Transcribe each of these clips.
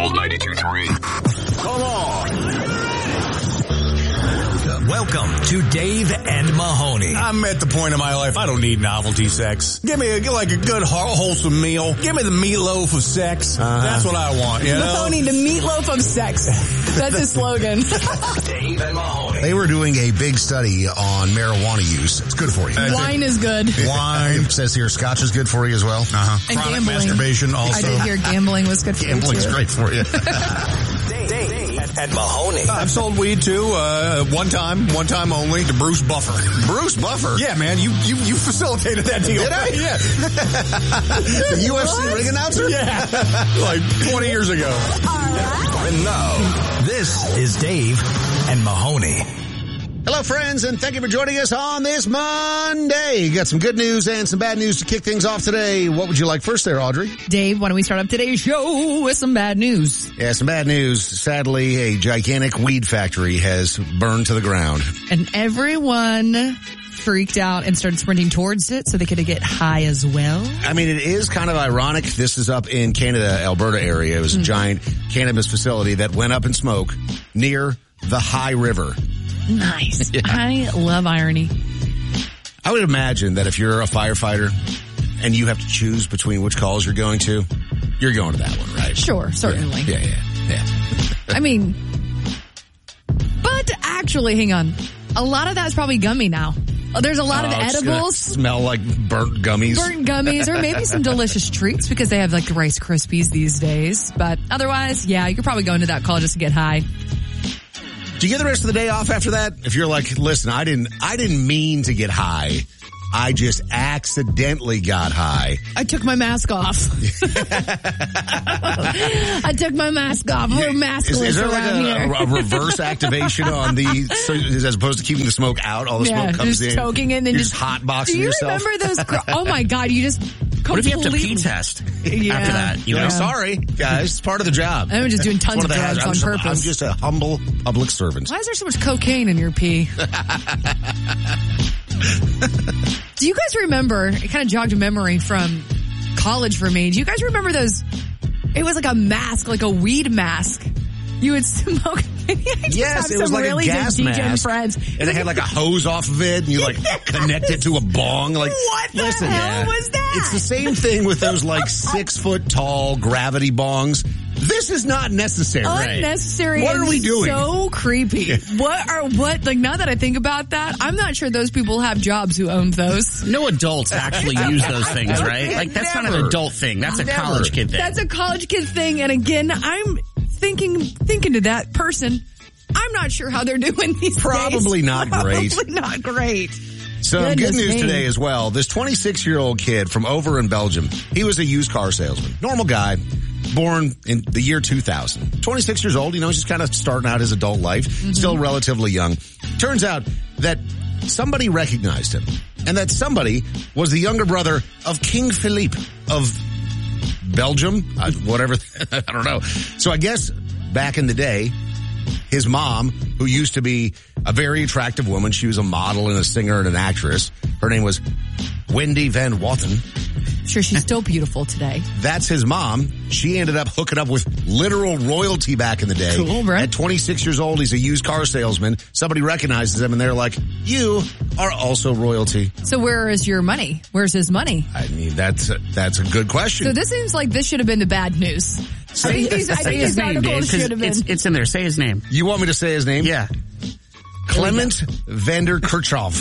Gold 92.3. Come on. Welcome to Dave and Mahoney. I'm at the point in my life I don't need novelty sex. Give me a good wholesome meal. Give me the meatloaf of sex. That's what I want, you know? Mahoney, the meatloaf of sex. That's his slogan. Dave and Mahoney. They were doing a big study on marijuana use. It's good for you. Wine is good. Wine. It says here scotch is good for you as well. And Chronic gambling. masturbation also. I did hear gambling was good for you, Gambling's too. great for you. Dave and Mahoney. I've sold weed too, one time only, to Bruce Buffer. Bruce Buffer? Yeah, man, you facilitated that deal. Did I? Yeah. The UFC ring announcer? Yeah. Like 20 years ago. And now, this is Dave and Mahoney. Hello, friends, and thank you for joining us on this Monday. Got some good news and some bad news to kick things off today. What would you like first there, Audrey? Dave, why don't we start up today's show with some bad news? Yeah, some bad news. Sadly, a gigantic weed factory has burned to the ground. And everyone freaked out and started sprinting towards it so they could get high as well. I mean, it is kind of ironic. This is up in Canada, Alberta area. It was a giant cannabis facility that went up in smoke near the High River. Nice. Yeah. I love irony. I would imagine that if you're a firefighter and you have to choose between which calls you're going to that one, right? Sure, certainly. Yeah. I mean, but actually, hang on. A lot of that's probably gummy now. There's a lot of edibles. Smell like burnt gummies. Or maybe some delicious treats because they have like Rice Krispies these days. But otherwise, yeah, you're probably going to that call just to get high. Do you get the rest of the day off after that? If you're like, listen, I didn't mean to get high. I just accidentally got high. I took my mask off. I took my mask off. We're maskless is there around here. a reverse activation on as opposed to keeping the smoke out? All the smoke comes just in. Choking it and then just hotboxing yourself. Do you remember those? Oh my God, you just What if you have to pee test after that? You know? Sorry, guys. It's part of the job. I'm just doing tons of drugs on purpose. I'm just a humble public servant. Why is there so much cocaine in your pee? Do you guys remember, it kind of jogged a memory from college for me. Do you guys remember those, it was like a mask, like a weed mask. You would smoke. Yes, it was like really a gas mask. Friends. And they had like a hose off of it and you like connect it to a bong. Like, what the hell was that? It's the same thing with those like 6 foot tall gravity bongs. This is not necessary. Unnecessary. What are we doing? So creepy. What? Like now that I think about that, I'm not sure those people have jobs who own those. No adults actually use those things, right? Like that's not an adult thing. That's a college kid thing. That's a college kid thing. And again, I'm thinking to that person, I'm not sure how they're doing these days. Probably not great. Probably not great. So good news today as well. This 26-year-old kid from over in Belgium, he was a used car salesman. Normal guy, born in the year 2000. 26 years old, he's just kind of starting out his adult life, still relatively young. Turns out that somebody recognized him, and that somebody was the younger brother of King Philippe of Belgium, whatever, I don't know. So I guess back in the day, his mom, who used to be a very attractive woman, she was a model and a singer and an actress. Her name was Wendy Van Watten. Sure, she's still beautiful today. That's his mom. She ended up hooking up with literal royalty back in the day. Cool, bro. At 26 years old, he's a used car salesman. Somebody recognizes him and they're like, you are also royalty. So where is your money? Where's his money? I mean, that's a good question. So this seems like this should have been the bad news. Say his name, Dave, because it's in there. Say his name. You want me to say his name? Yeah. Clement Vander Kirchhoff.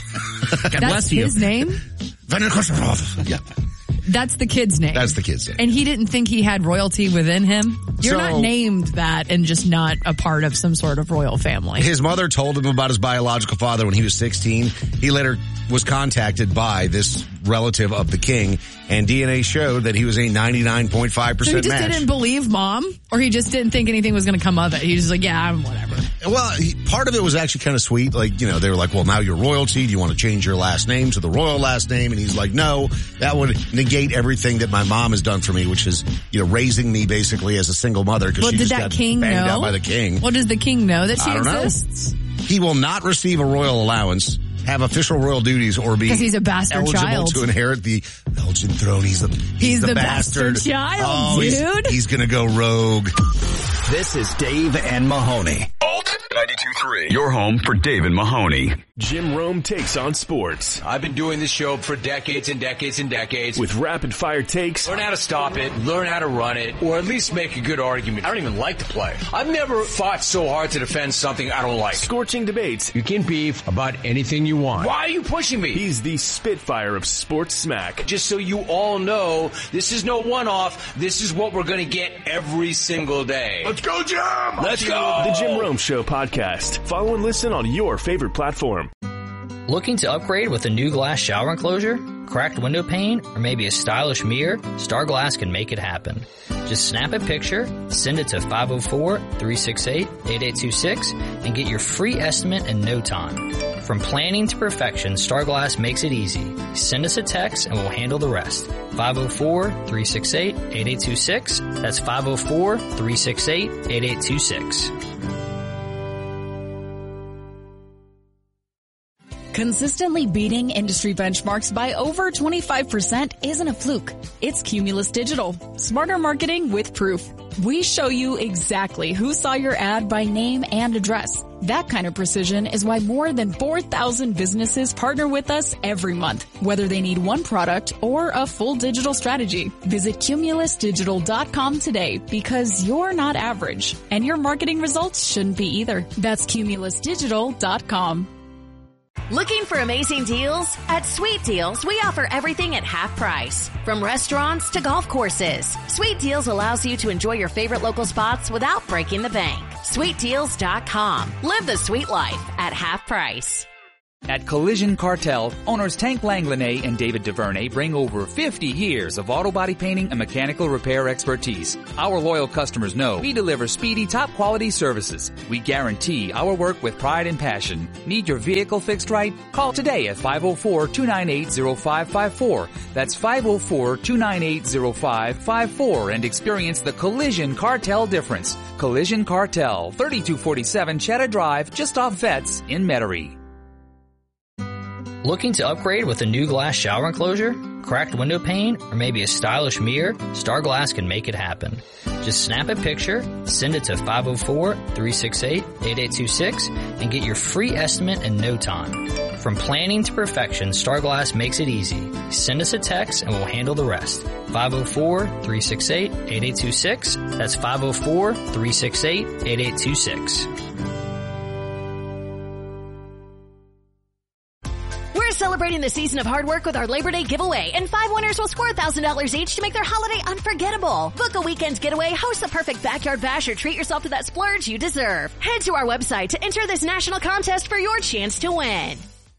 God bless you. That's his name? Vander Kirchhoff. Yeah. That's the kid's name. That's the kid's name. And he didn't think he had royalty within him? You're So- not named that and just not a part of some sort of royal family. His mother told him about his biological father when he was 16. He later was contacted by this relative of the king, and DNA showed that he was a 99.5% match. So he just didn't believe mom? Or he just didn't think anything was going to come of it? He was just like, yeah, I'm whatever. Well, part of it was actually kind of sweet. Like, they were like, well, now you're royalty. Do you want to change your last name to the royal last name? And he's like, no, that would negate everything that my mom has done for me, which is, raising me basically as a single mother. Because she Did just that got king banged know? out by the king. Well, does the king know that she I don't know. exists? He will not receive a royal allowance. have official royal duties or be 'Cause he's a bastard eligible child. to inherit the Belgian throne. He's the bastard child, dude. He's going to go rogue. This is Dave and Mahoney. Alt 92.3. Your home for Dave and Mahoney. Jim Rome takes on sports I've been doing this show for decades and decades and decades. with rapid fire takes, Learn how to stop it, learn how to run it, or at least make a good argument. I don't even like to play. I've never fought so hard to defend something I don't like. scorching debates. You can beef about anything you want. Why are you pushing me? He's the Spitfire of sports smack. Just so you all know, this is no one-off. This is what we're going to get every single day. Let's go, Jim! Let's go! The Jim Rome Show podcast. Follow and listen on your favorite platform. Looking to upgrade with a new glass shower enclosure, cracked window pane, or maybe a stylish mirror? Star Glass can make it happen. Just snap a picture, send it to 504-368-8826, and get your free estimate in no time. From planning to perfection, Star Glass makes it easy. Send us a text and we'll handle the rest. 504-368-8826. That's 504-368-8826. Consistently beating industry benchmarks by over 25% isn't a fluke. It's Cumulus Digital. Smarter marketing with proof. We show you exactly who saw your ad by name and address. That kind of precision is why more than 4,000 businesses partner with us every month, whether they need one product or a full digital strategy. Visit cumulusdigital.com today because you're not average and your marketing results shouldn't be either. That's cumulusdigital.com. Looking for amazing deals? At Sweet Deals, we offer everything at half price. From restaurants to golf courses. Sweet Deals allows you to enjoy your favorite local spots without breaking the bank. SweetDeals.com. Live the sweet life at half price. At Collision Cartel, owners Tank Langlanay and David DuVernay bring over 50 years of auto body painting and mechanical repair expertise. Our loyal customers know we deliver speedy, top-quality services. We guarantee our work with pride and passion. Need your vehicle fixed right? Call today at 504-298-0554. That's 504-298-0554 and experience the Collision Cartel difference. Collision Cartel, 3247 Cheddar Drive, just off Vets in Metairie. Looking to upgrade with a new glass shower enclosure, cracked window pane, or maybe a stylish mirror? Star Glass can make it happen. Just snap a picture, send it to 504-368-8826, and get your free estimate in no time. From planning to perfection, Star Glass makes it easy. Send us a text and we'll handle the rest. 504-368-8826. That's 504-368-8826. We're celebrating the season of hard work with our Labor Day giveaway, and 5 winners will score $1,000 each to make their holiday unforgettable. Book a weekend getaway, host the perfect backyard bash, or treat yourself to that splurge you deserve. Head to our website to enter this national contest for your chance to win.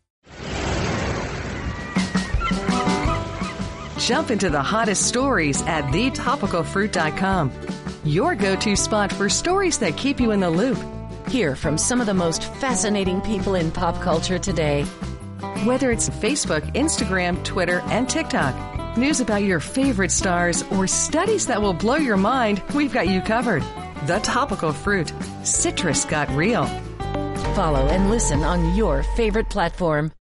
Jump into the hottest stories at thetopicalfruit.com. Your go-to spot for stories that keep you in the loop. Hear from some of the most fascinating people in pop culture today. Whether it's Facebook, Instagram, Twitter, and TikTok, news about your favorite stars, or studies that will blow your mind, we've got you covered. The Topical Fruit. Citrus got real. Follow and listen on your favorite platform.